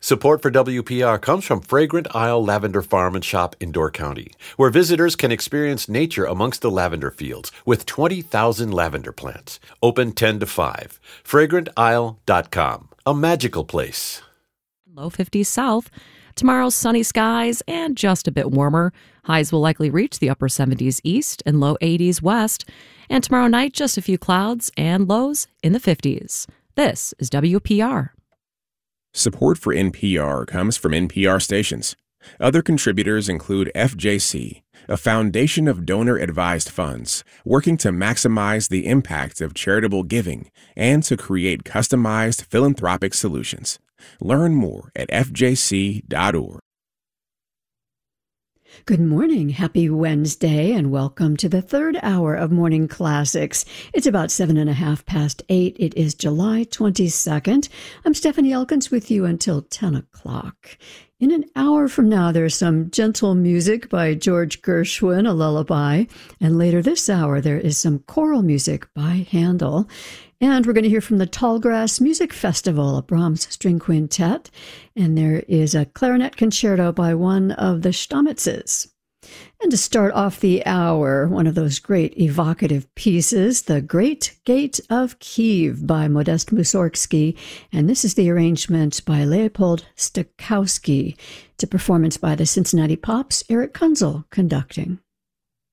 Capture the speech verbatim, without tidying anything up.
Support for W P R comes from Fragrant Isle Lavender Farm and Shop in Door County, where visitors can experience nature amongst the lavender fields with twenty thousand lavender plants. Open ten to five. fragrant isle dot com. A magical place. Low fifties south. Tomorrow's sunny skies and just a bit warmer. Highs will likely reach the upper seventies east and low eighties west. And tomorrow night, just a few clouds and lows in the fifties. This is W P R. Support for N P R comes from N P R stations. Other contributors include F J C, a foundation of donor-advised funds working to maximize the impact of charitable giving and to create customized philanthropic solutions. Learn more at f j c dot org. Good morning, happy Wednesday, and welcome to the third hour of Morning Classics. It's about seven and a half past eight. It is July twenty-second. I'm Stephanie Elkins with you until ten o'clock. In an hour from now, there's some gentle music by George Gershwin, a lullaby. And later this hour, there is some choral music by Handel. And we're going to hear from the Tallgrass Music Festival, a Brahms string quintet. And there is a clarinet concerto by one of the Stammetzes. And to start off the hour, one of those great evocative pieces, The Great Gate of Kiev by Modest Mussorgsky. And this is the arrangement by Leopold Stokowski. It's a performance by the Cincinnati Pops, Eric Kunzel conducting.